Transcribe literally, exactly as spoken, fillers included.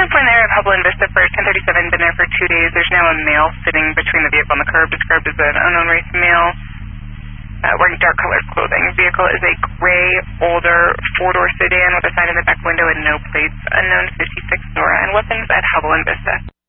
ten point there of Hubble and Vista for ten thirty-seven, been there for two days. There's now a male sitting between the vehicle and the curb, described as an unknown race male, uh, wearing dark colored clothing. The vehicle is a gray, older, four-door sedan with a sign in the back window and no plates. Unknown fifty-six Nora, and weapons at Hubble and Vista.